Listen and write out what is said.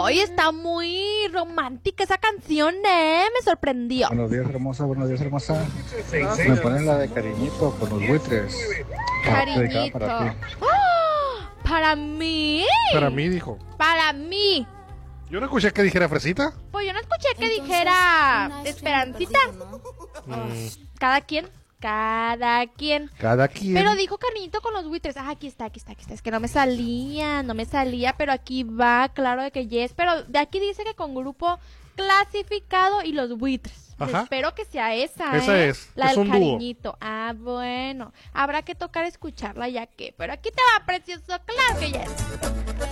Oye, está muy romántica esa canción, me sorprendió. Buenos días, hermosa, buenos días, hermosa. Me ponen la de cariñito con los buitres. Cariñito. Para ti. ¡Ah! ¿Para mí? Para mí, dijo. Para mí. Yo no escuché que dijera fresita. Pues yo no escuché que dijera Esperancita. Cada quien. Cada quien. Pero dijo cariñito con los buitres. Ah, aquí está. Es que no me salía, pero aquí va, claro de que yes. Pero de aquí dice que con grupo clasificado y los buitres. Ajá. Espero que sea esa, Esa es. La Es del un dúo. cariñito. Ah, bueno. Habrá que tocar escucharla ya que. Pero aquí te va, precioso. Claro que yes.